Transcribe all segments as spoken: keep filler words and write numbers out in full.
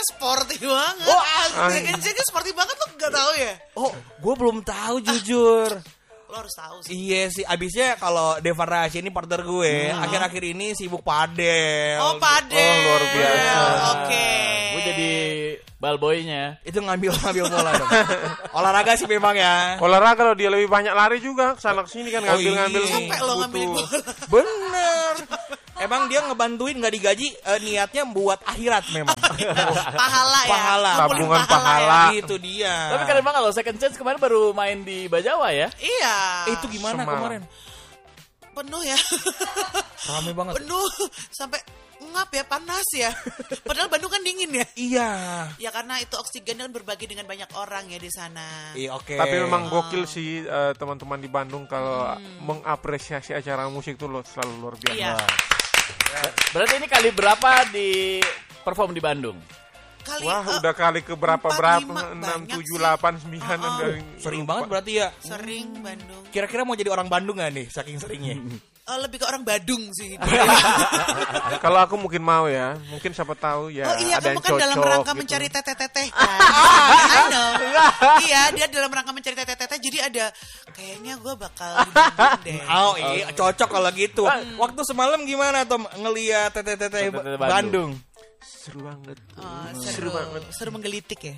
sporty banget. Oh, Kencingnya sporty banget lo gak tahu ya? Oh, gue belum tahu jujur. Lo harus tahu sih. Iya sih, abisnya kalau Deva Rahasia ini partner gue, hmm. akhir-akhir ini sibuk padel. Oh, padel. Oh, luar biasa. Oke. Okay. Gue jadi balboynya. Itu ngambil-ngambil bola dong. Olahraga sih memang ya. Olahraga loh, dia lebih banyak lari juga kesana kesini kan ngambil-ngambil. Oh, iya. Sampai lo ngambil bola. Bener. Emang dia ngebantuin gak digaji, uh, niatnya buat akhirat memang. Pahala ya. Pahala. Tabungan pahala. Ya. Itu dia. Tapi kalian emang kalau second chance kemarin baru main di Bajawa ya? Iya. Itu gimana Semalam. kemarin? Penuh ya. Rame banget. Penuh sampai ngap ya, panas ya. Padahal Bandung kan dingin ya. Iya. Ya karena itu oksigen kan berbagi dengan banyak orang ya di sana. Iya, oke. Tapi memang gokil sih uh, teman-teman di Bandung kalau hmm. mengapresiasi acara musik tuh loh selalu luar biasa. Iya. Berarti ini kali berapa di perform di Bandung? Kali, Wah, uh, udah kali ke berapa empat, berapa lima, enam banyak tujuh sih. delapan sembilan Oh, oh. Sering banget berarti ya. Sering Bandung. Kira-kira mau jadi orang Bandung gak nih saking seringnya? Oh, lebih ke orang Badung sih. Kalau aku mungkin mau ya, mungkin siapa tahu ya Oh iya, ada kamu yang kan cocok dalam rangka gitu. mencari teteh-teteh kan. I know. Iya, dia dalam rangka mencari teteh-teteh. Jadi ada, kayaknya gue bakal di Bandung deh. Oh iya, cocok kalau gitu. Waktu semalam gimana Tom ngeliat teteh-teteh Teteh-teteh Bandung? Seru banget. Oh, seru, seru banget. Seru menggelitik ya.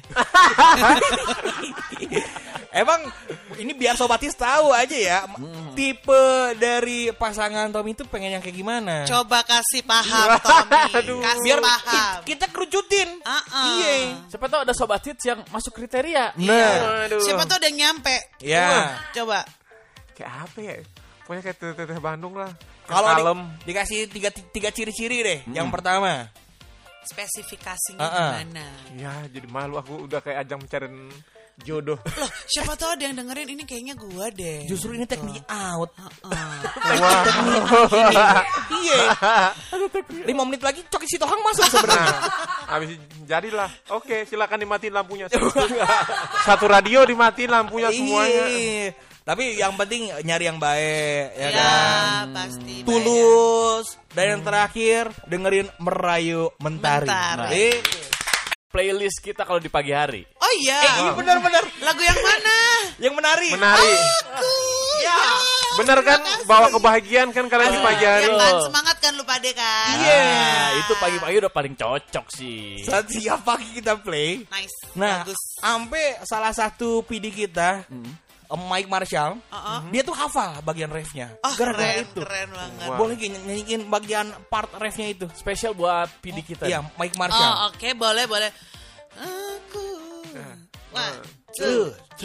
Emang ini biar sobatis tahu aja ya, tipe dari pasangan Tom itu pengen yang kayak gimana? Coba kasih paham, Tommy. Kasih Biar paham. ki- kita kerucutin. Uh-uh. Iya. Siapa tahu ada sobat hits yang masuk kriteria. Nah, Aduh. Siapa tuh ada yang nyampe. ya. Uh, coba. Kayak apa ya? Pokoknya kayak teteh Bandung lah. Kalau Kalem. di, dikasih tiga tiga ciri-ciri deh. Yang pertama, Spesifikasinya Uh-uh. gimana? Ya, jadi malu aku udah kayak ajang mencari jodoh. Loh, siapa tahu ada yang dengerin ini kayaknya gua deh. justru ini take me out. Uh-uh. Iya. Lima menit lagi Coki Sitohang masuk sebenarnya. Habis jadilah. Oke, silakan dimatiin lampunya. Satu radio dimatiin lampunya semuanya. Iya. Tapi yang penting nyari yang baik, ya, Ya, kan? pasti. Tulus. Dan yang terakhir dengerin Merayu Mentari. Mentari. Eh, Playlist kita kalau di pagi hari. Oh iya. eh, iya benar-benar. Lagu yang mana? Yang menari. Menari. Aku. Ya. Bener kan? Bawa kebahagiaan kan kalian di pagi hari. Ya kan, semangat kan lu pade kan? Iya. Nah, itu pagi-pagi udah paling cocok sih. Saat siap pagi kita play. Nice. Nah, Bagus. sampai salah satu P D kita, Om Mike Marshall, Uh-uh. dia tuh hafal bagian refnya. Oh, Gara-gara keren, itu. keren banget. Wow. Boleh gak nyanyiin bagian part refnya itu? Spesial buat P D kita. Iya, Mike Marshall. Oh, oke, boleh, boleh. Aku. One, Two, two,